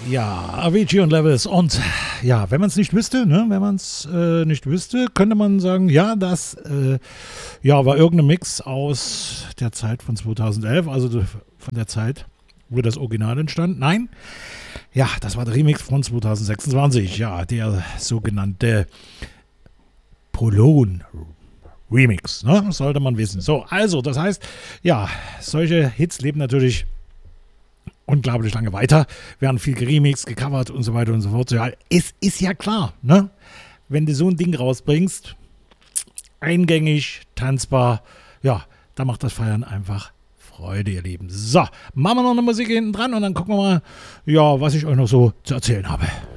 Ja, Avicii und Levels. Und ja, wenn man es nicht wüsste, könnte man sagen, ja, das war irgendein Mix aus der Zeit von 2011, also von der Zeit, wo das Original entstand. Nein, ja, das war der Remix von 2026, ja, der sogenannte Polon Remix, ne? Das sollte man wissen. So, also, das heißt, ja, solche Hits leben natürlich unglaublich lange weiter, werden viel geremixed, gecovert und so weiter und so fort. Ja, es ist ja klar, ne? Wenn du so ein Ding rausbringst, eingängig, tanzbar, ja, da macht das Feiern einfach Freude, ihr Lieben. So, machen wir noch eine Musik hinten dran und dann gucken wir mal, ja, was ich euch noch so zu erzählen habe.